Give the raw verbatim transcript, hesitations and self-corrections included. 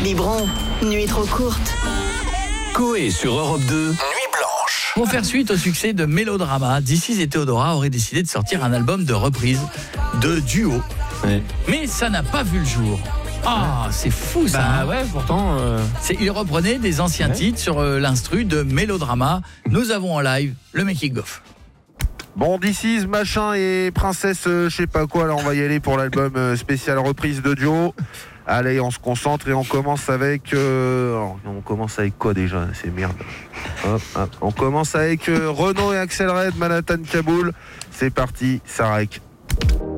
Biberon, nuit trop courte. Coé sur Europe deux, Nuit Blanche. Pour faire suite au succès de Mélodrama, This Is et Théodora auraient décidé de sortir un album de reprise, de duo. Ouais. Mais ça n'a pas vu le jour. Ah, c'est fou ça. Bah hein. ouais, pourtant. Euh... C'est, il reprenait des anciens ouais. titres sur euh, l'instru de Mélodrama. Nous avons en live le making of. Bon, This Is, machin et princesse, euh, je sais pas quoi. Là, on va y aller pour l'album euh, spécial reprise de duo. Allez, on se concentre et on commence avec. Euh... Alors, on commence avec quoi déjà? C'est merde. Hop, hop. On commence avec euh, Renaud et Axel Red, Manhattan Kaboul. C'est parti, Sarek.